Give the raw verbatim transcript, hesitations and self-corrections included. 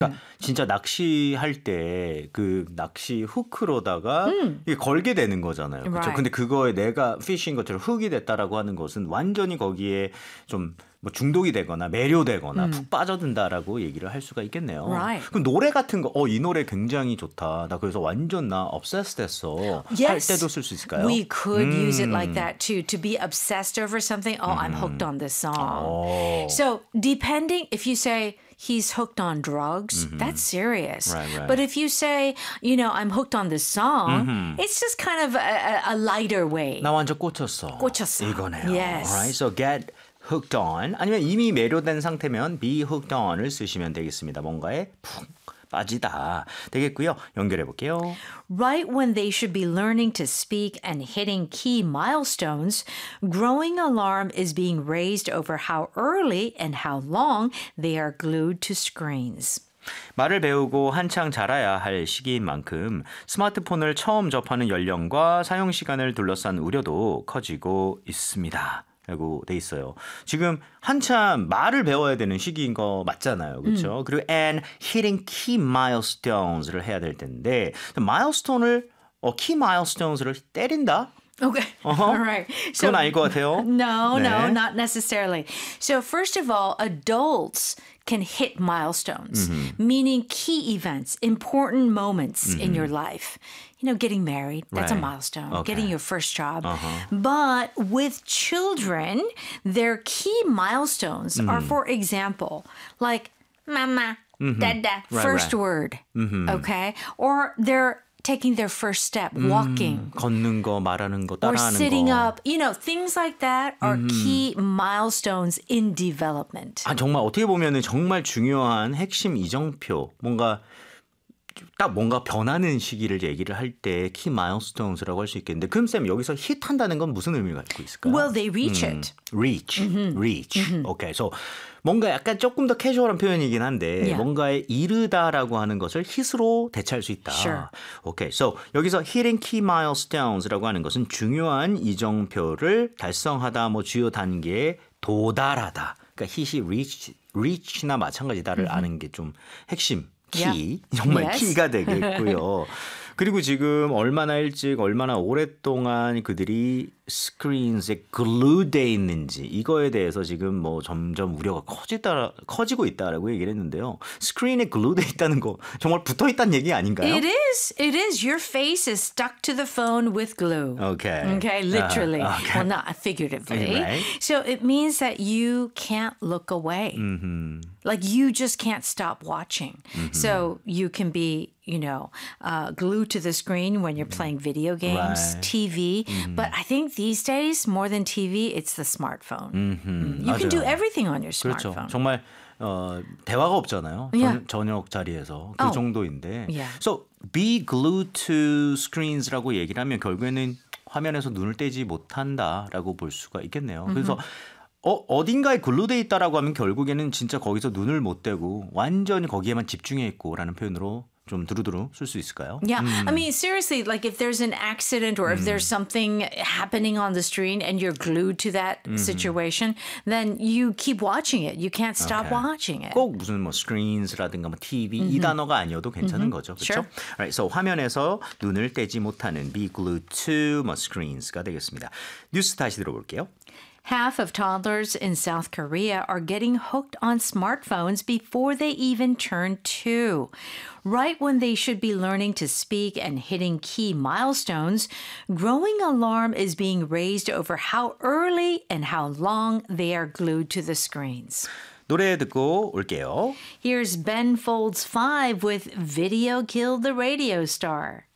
그러니까 진짜 낚시할 때 그 낚시 후크로다가 음. 이게 걸게 되는 거잖아요. 그렇죠? Right. 근데 그거에 내가 피쉬인 것처럼 훅이 됐다라고 하는 것은 완전히 거기에 좀 뭐 중독이 되거나 매료되거나 음. 푹 빠져든다라고 얘기를 할 수가 있겠네요. Right. 그럼 노래 같은 거, 어, 이 노래 굉장히 좋다. 나 그래서 완전 나 obsessed 됐어. 할 Yes. 때도 쓸 수 있을까요? We could use it 음. like that too. To be obsessed over something. Oh, I'm hooked on this song. 어. So depending, if you say he's hooked on drugs, that's serious. Right, right. But if you say, you know, I'm hooked on this song, it's just kind of a, a, a lighter way. 나 완전 꽂혔어. 꽂혔어. 이거네요. Yes. Alright, so get hooked on 아니면 이미 매료된 상태면 be hooked on을 쓰시면 되겠습니다. 뭔가에 푹 빠지다 되겠고요. 연결해 볼게요. Right when they should be learning to speak and hitting key milestones, growing alarm is being raised over how early and how long they are glued to screens. 말을 배우고 한창 자라야 할 시기인 만큼 스마트폰을 처음 접하는 연령과 사용 시간을 둘러싼 우려도 커지고 있습니다. 라고 돼 있어요. 지금 한참 말을 배워야 되는 시기인 거 맞잖아요. 그렇죠? 음. 그리고 and hitting key milestones를 해야 될 텐데 milestone을 어, key milestones를 때린다? Okay. Uh-huh. All right. 그건 아닐 것 같아요. No, 네. no, not necessarily. So first of all, adults can hit milestones, Mm-hmm. meaning key events, important moments in your life. You know, getting married, that's a Right. milestone. Okay. Getting your first job. Uh-huh. But with children, their key milestones are, for example, like mama, dada, Right, first right. word. Okay? Or they're taking their first step, walking. 걷는 거, 말하는 거, Or 따라하는 sitting 거. up. You know, things like that are key milestones in development. 아, 정말 어떻게 보면은 정말 중요한 핵심 이정표. 뭔가 딱 뭔가 변하는 시기를 얘기를 할 때 키 마일스톤스라고 할 수 있겠는데 그럼 쌤 여기서 hit한다는 건 무슨 의미가 갖고 있을까요? Well, they reach 음, it. reach, reach. 오케이, okay. so 뭔가 약간 조금 더 캐주얼한 표현이긴 한데 Yeah. 뭔가에 이르다라고 하는 것을 hit으로 대체할 수 있다. Sure. 오케이, okay. so 여기서 hitting key milestones라고 하는 것은 중요한 이정표를 달성하다, 뭐 주요 단계에 도달하다. 그러니까 hit이 reach, reach나 마찬가지다를 아는 게 좀 핵심. 키, Yeah. 정말 Yes. 키가 되겠고요. 그리고 지금 얼마나 일찍 얼마나 오랫동안 그들이 스크린에 글루돼 있는지 이거에 대해서 지금 뭐 점점 우려가 커지다, 커지고 있다라고 얘기를 했는데요. 스크린에 글루돼 있다는 거 정말 붙어 있다는 얘기 아닌가요? It is. It is. Your face is stuck to the phone with glue. Okay. Okay, literally. Uh, okay. Well, not figuratively. Right. So it means that you can't look away. Mm-hmm. Like you just can't stop watching. Mm-hmm. So you can be, you know, uh, glued to the screen when you're playing video games, Right. T V. Mm-hmm. But I think these days, more than T V, it's the smartphone. Mm-hmm. You can do 맞아요. everything on your 그렇죠. smartphone. 정말 어, 대화가 없잖아요. Yeah. 전, 저녁 자리에서 그 Oh. 정도인데. Yeah. So be glued to screens라고 얘기를 하면 결국에는 화면에서 눈을 떼지 못한다라고 볼 수가 있겠네요. 그래서 어, 어딘가에 글루돼 있다라고 하면 결국에는 진짜 거기서 눈을 못 떼고 완전히 거기에만 집중해 있고라는 표현으로 좀 두루두루 쓸 수 있을까요? Yeah. I mean, seriously, like if there's an accident or if there's something happening on the screen and you're glued to that situation, then you keep watching it. You can't stop Okay. watching it. 꼭 무슨 뭐 screens라든가 뭐 티비 이 단어가 아니어도 괜찮은 거죠. 그렇죠? Sure. Right, so 화면에서 눈을 떼지 못하는 be glued to 뭐 screens가 되겠습니다. 뉴스 다시 들어볼게요. Half of toddlers in South Korea are getting hooked on smartphones before they even turn two. Right when they should be learning to speak and hitting key milestones, growing alarm is being raised over how early and how long they are glued to the screens. 노래 듣고 올게요. Here's Ben Folds five with Video Killed the Radio Star.